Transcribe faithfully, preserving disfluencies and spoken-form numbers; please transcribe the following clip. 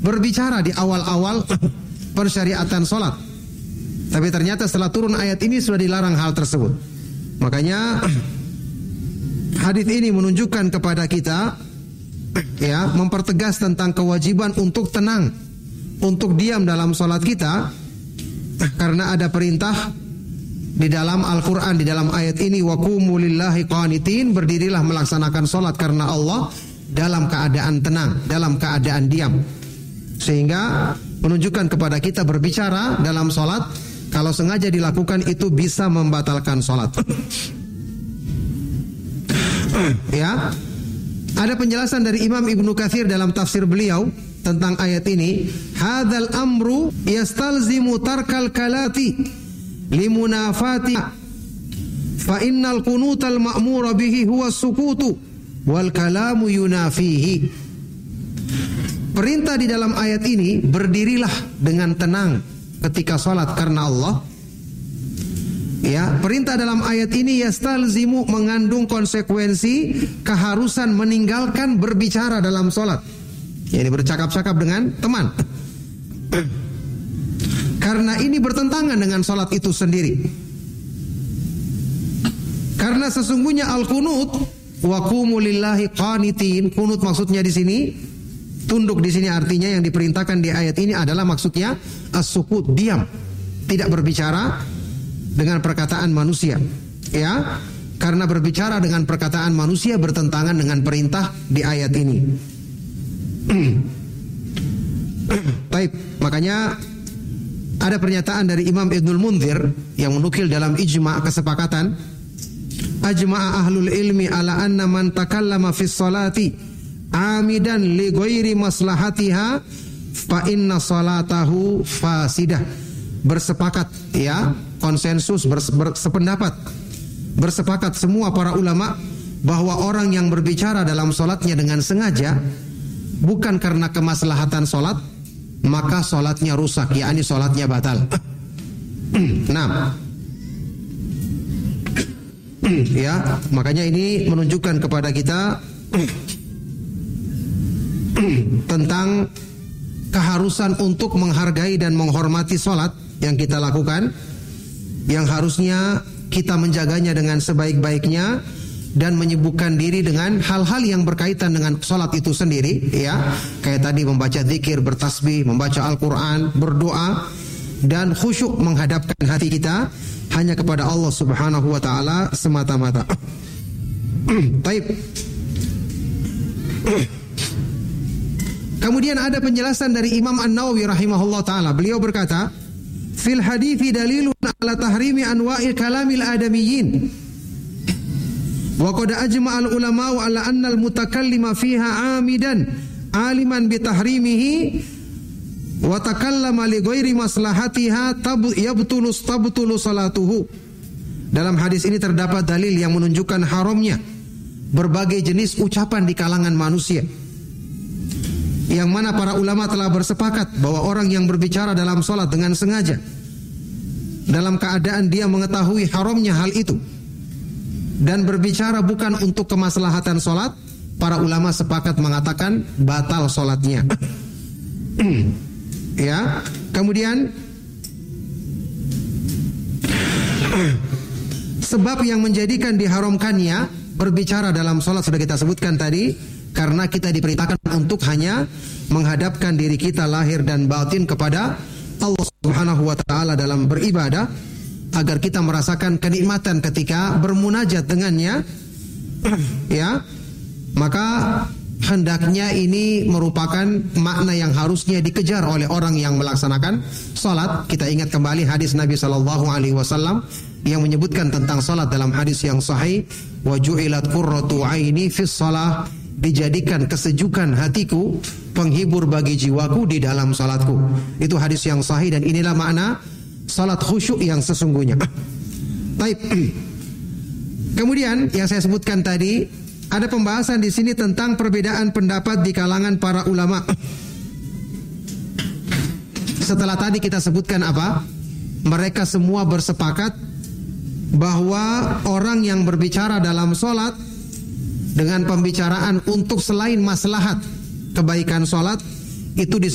berbicara di awal-awal persyariatan sholat. Tapi ternyata setelah turun ayat ini sudah dilarang hal tersebut. Makanya hadis ini menunjukkan kepada kita, ya, mempertegas tentang kewajiban untuk tenang, untuk diam dalam sholat kita, karena ada perintah di dalam Al-Quran, di dalam ayat ini, wa qumu lillahi qanitin, berdirilah melaksanakan sholat karena Allah dalam keadaan tenang, dalam keadaan diam. Sehingga menunjukkan kepada kita berbicara dalam sholat, kalau sengaja dilakukan itu bisa membatalkan sholat. Ya, ada penjelasan dari Imam Ibnu Katsir dalam tafsir beliau tentang ayat ini. Hadzal amru yastalzimu tarkal kalati limunafati fa innal qunutal ma'mura bihi huwa sukutu wal kalamu yunafihi. Perintah di dalam ayat ini, berdirilah dengan tenang ketika salat karena Allah. Ya, perintah dalam ayat ini yastalzimu, mengandung konsekuensi keharusan meninggalkan berbicara dalam salat. Jadi bercakap-cakap dengan teman. Karena ini bertentangan dengan salat itu sendiri. Karena sesungguhnya al-qunut wa qumu lillahi qanitin, qunut maksudnya di sini tunduk, di sini artinya yang diperintahkan di ayat ini adalah maksudnya as-sukut, diam, tidak berbicara dengan perkataan manusia. Ya, karena berbicara dengan perkataan manusia bertentangan dengan perintah di ayat ini. Baik, makanya ada pernyataan dari Imam Ibnul Munzir yang menukil dalam ijma' kesepakatan, ajma'a ahlul ilmi ala anna man takallama fis salati amidan li ghairi maslahatiha fa inna salatahu fasidah. Bersepakat, ya, konsensus, bersependapat, bersepakat semua para ulama bahwa orang yang berbicara dalam solatnya dengan sengaja bukan karena kemaslahatan solat, maka solatnya rusak, yakni solatnya batal. Nah, ya, makanya ini menunjukkan kepada kita tentang keharusan untuk menghargai dan menghormati solat yang kita lakukan, yang harusnya kita menjaganya dengan sebaik-baiknya dan menyibukkan diri dengan hal-hal yang berkaitan dengan sholat itu sendiri, ya, kayak tadi membaca zikir, bertasbih, membaca Al-Quran, berdoa, dan khusyuk menghadapkan hati kita hanya kepada Allah Subhanahu wa Ta'ala semata-mata. Baik. Kemudian ada penjelasan dari Imam An-Nawawi rahimahullah ta'ala. Beliau berkata, fil hadithi dalilun ala tahrimi anwa'il kalamil adamiyyin wa qad ajma'al ulama'u ala anna al-mutakallima fiha amidan aliman bi tahrimihi wa takallama li ghairi maslahatiha yabtulu tabtulu salatuhu. Dalam hadis ini terdapat dalil yang menunjukkan haramnya berbagai jenis ucapan di kalangan manusia, yang mana para ulama telah bersepakat bahwa orang yang berbicara dalam salat dengan sengaja dalam keadaan dia mengetahui haramnya hal itu dan berbicara bukan untuk kemaslahatan salat, para ulama sepakat mengatakan batal salatnya. Ya, kemudian sebab yang menjadikan diharamkannya berbicara dalam salat sudah kita sebutkan tadi, karena kita diperintahkan untuk hanya menghadapkan diri kita lahir dan batin kepada Allah Subhanahu wa Ta'ala dalam beribadah, agar kita merasakan kenikmatan ketika bermunajat dengannya. Ya, maka hendaknya ini merupakan makna yang harusnya dikejar oleh orang yang melaksanakan salat. Kita ingat kembali hadis Nabi Sallallahu Alaihi Wasallam yang menyebutkan tentang salat dalam hadis yang sahih, wa ju'ilat qurratu aini fis shalah, dijadikan kesejukan hatiku, penghibur bagi jiwaku di dalam salatku. Itu hadis yang sahih dan inilah makna salat khusyuk yang sesungguhnya. Baik. Kemudian yang saya sebutkan tadi, ada pembahasan di sini tentang perbedaan pendapat di kalangan para ulama. Setelah tadi kita sebutkan apa? Mereka semua bersepakat bahwa orang yang berbicara dalam salat dengan pembicaraan untuk selain maslahat kebaikan salat itu disebut